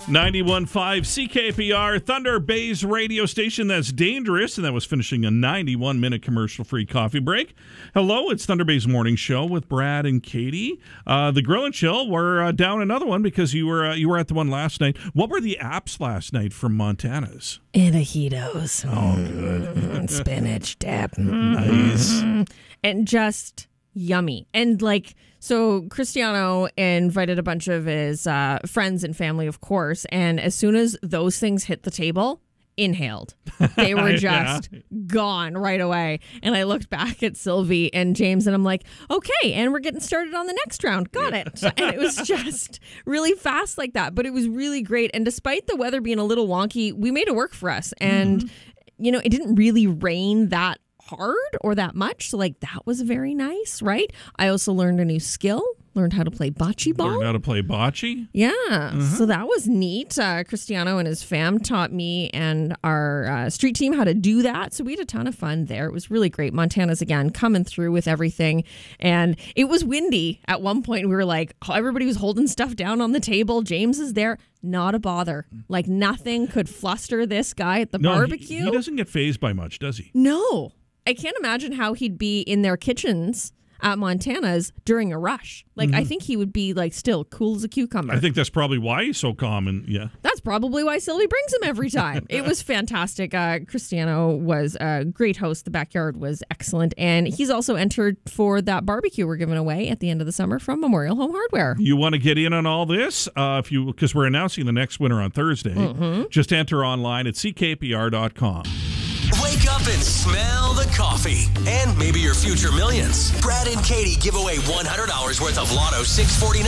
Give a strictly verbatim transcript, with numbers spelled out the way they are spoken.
ninety-one point five C K P R, Thunder Bay's radio station that's dangerous, and that was finishing a ninety-one minute commercial-free coffee break. Hello, it's Thunder Bay's morning show with Brad and Katie. Uh, the Grill and Chill, we're uh, down another one because you were uh, you were at the one last night. What were the apps last night from Montana's? Antajitos. Oh, good. Mm, spinach dip. Nice. Mm, and just yummy. And like, so Cristiano invited a bunch of his uh, friends and family, of course. And as soon as those things hit the table, inhaled. They were just yeah. gone right away. And I looked back at Sylvie and James and I'm like, okay, and we're getting started on the next round. Got it. And it was just really fast like that. But it was really great. And despite the weather being a little wonky, we made it work for us. And, mm-hmm. you know, it didn't really rain that hard or that much. So like that was very nice, right? I also learned a new skill. Learned how to play bocce ball. Learned how to play bocce? Yeah. Uh-huh. So that was neat. Uh, Cristiano and his fam taught me and our uh, street team how to do that. So we had a ton of fun there. It was really great. Montana's, again, coming through with everything. And it was windy. At one point, we were like, everybody was holding stuff down on the table. James is there. Not a bother. Like nothing could fluster this guy at the no, barbecue. He, he doesn't get fazed by much, does he? No. I can't imagine how he'd be in their kitchens at Montana's during a rush. Like, mm-hmm. I think he would be, like, still cool as a cucumber. I think that's probably why he's so calm, and yeah. That's probably why Sylvie brings him every time. It was fantastic. Uh, Cristiano was a great host. The backyard was excellent. And he's also entered for that barbecue we're giving away at the end of the summer from Memorial Home Hardware. You want to get in on all this? Uh, if you, because we're announcing the next winner on Thursday. Mm-hmm. Just enter online at c k p r dot com. Wake up and smell the coffee. And maybe your future millions. Brad and Katie give away one hundred dollars worth of Lotto six forty-nine